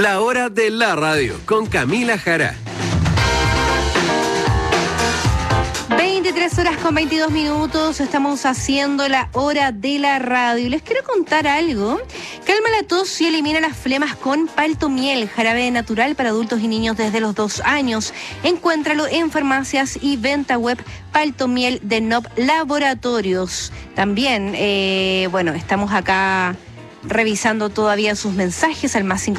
La hora de la radio con Camila Jara. 23 horas con 22 minutos, estamos haciendo la hora de la radio. Les quiero contar algo. Calma la tos y elimina las flemas con Paltomiel, jarabe natural para adultos y niños desde los 2 años. Encuéntralo en farmacias y venta web Paltomiel de NOP Laboratorios. También, estamos acá revisando todavía sus mensajes al más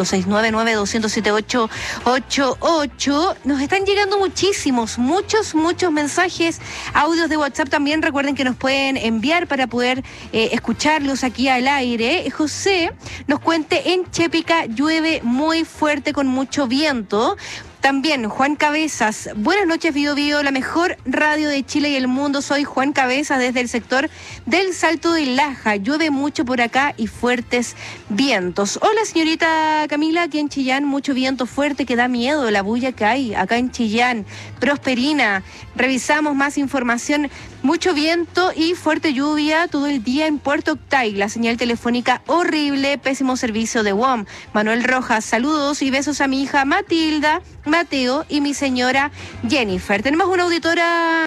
569-9207-888. Nos están llegando muchos mensajes, audios de WhatsApp también. Recuerden que nos pueden enviar para poder escucharlos aquí al aire. José nos cuente, en Chépica llueve muy fuerte con mucho viento. También Juan Cabezas, buenas noches Bío Bío, la mejor radio de Chile y el mundo. Soy Juan Cabezas desde el sector del Salto de Laja. Llueve mucho por acá y fuertes vientos. Hola señorita Camila, aquí en Chillán mucho viento fuerte que da miedo, la bulla que hay acá en Chillán. Prosperina, revisamos más información. Mucho viento y fuerte lluvia todo el día en Puerto Octay. La señal telefónica horrible, pésimo servicio de WOM. Manuel Rojas, saludos y besos a mi hija Matilda, Mateo y mi señora Jennifer. Tenemos una auditora.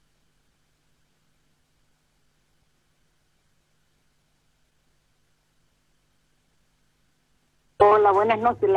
Hola, buenas noches.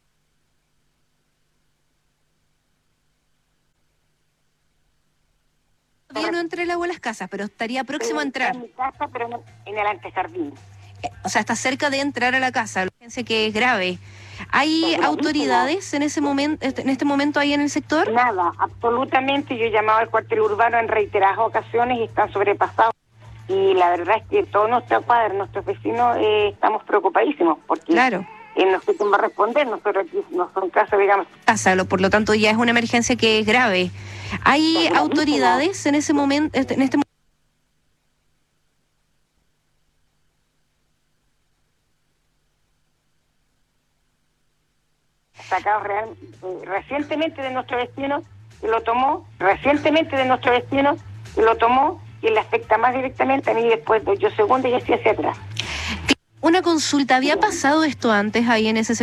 Todavía no entré el agua a las casas, pero estaría próximo a entrar. En mi casa, pero en el antejardín. O sea, está cerca de entrar a la casa. Fíjense que es grave. ¿Hay autoridades en este momento ahí en el sector? Nada, absolutamente. Yo he llamado al cuartel urbano en reiteradas ocasiones y están sobrepasados. Y la verdad es que todos nuestros padres, nuestros vecinos, estamos preocupadísimos porque claro. No sé cómo va a responder. Nosotros aquí no son casos, digamos. Por lo tanto, ya es una emergencia que es grave. ¿Hay autoridades en este momento? Sacados recientemente de nuestro vecino que lo tomó, y le afecta más directamente a mí después de yo segunda y así hacia atrás. Una consulta, ¿había pasado esto antes ahí en ese sector?